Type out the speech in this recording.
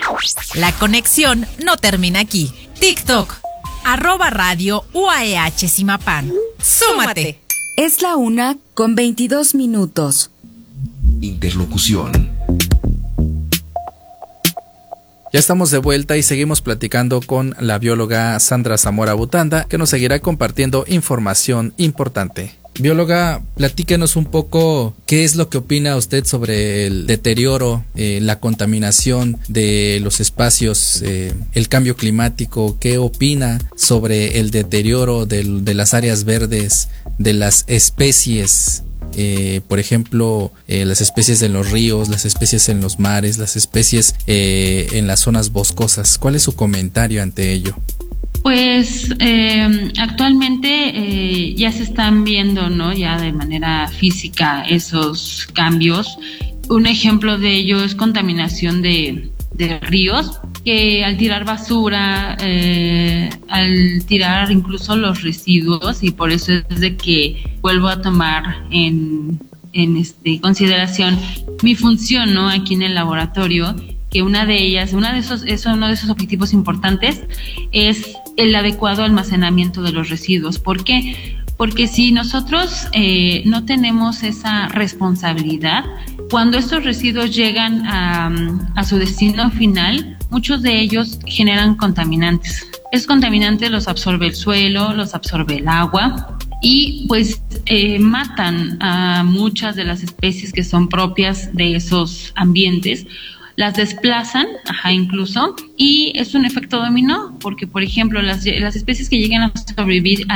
La conexión no termina aquí. TikTok, @radio UAEH Zimapán. ¡Súmate! Es la 1:22. Interlocución. Ya estamos de vuelta y seguimos platicando con la bióloga Sandra Zamora Butanda, que nos seguirá compartiendo información importante. Bióloga, platíquenos un poco qué es lo que opina usted sobre el deterioro, la contaminación de los espacios, el cambio climático. ¿Qué opina sobre el deterioro de las áreas verdes, de las especies? Por ejemplo, las especies en los ríos, las especies en los mares, las especies en las zonas boscosas. ¿Cuál es su comentario ante ello? Pues actualmente ya se están viendo, ¿no? Ya de manera física esos cambios. Un ejemplo de ello es contaminación de ríos, que al tirar basura, al tirar incluso los residuos, y por eso es de que vuelvo a tomar en consideración mi función, ¿no? Aquí en el laboratorio, que uno de esos objetivos importantes es el adecuado almacenamiento de los residuos. ¿Por qué? Porque si nosotros no tenemos esa responsabilidad, cuando estos residuos llegan a su destino final, muchos de ellos generan contaminantes. Esos contaminantes los absorbe el suelo, los absorbe el agua y pues matan a muchas de las especies que son propias de esos ambientes. Las desplazan, incluso, y es un efecto dominó, porque, por ejemplo, las especies que llegan a sobrevivir